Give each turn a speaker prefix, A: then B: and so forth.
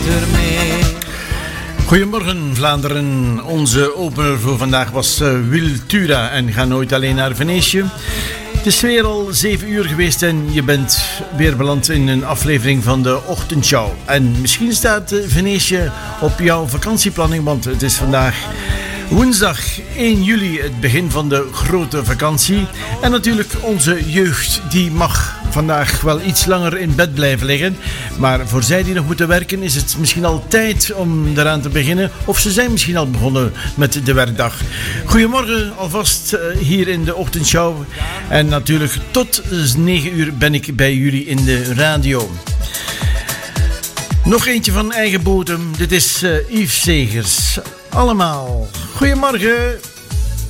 A: Goedemorgen Vlaanderen. Onze opener voor vandaag was Wiltura en Ga nooit alleen naar Venetië. Het is weer al 7 uur geweest en je bent weer beland in een aflevering van de Ochtendshow. En misschien staat Venetië op jouw vakantieplanning, want het is vandaag woensdag 1 juli, het begin van de grote vakantie. En natuurlijk onze jeugd, die mag vandaag wel iets langer in bed blijven liggen. Maar voor zij die nog moeten werken is het misschien al tijd om eraan te beginnen. Of ze zijn misschien al begonnen met de werkdag. Goedemorgen alvast hier in de Ochtendshow. En natuurlijk tot 9 uur ben ik bij jullie in de radio. Nog eentje van eigen bodem. Dit is Yves Segers. Allemaal. Goedemorgen.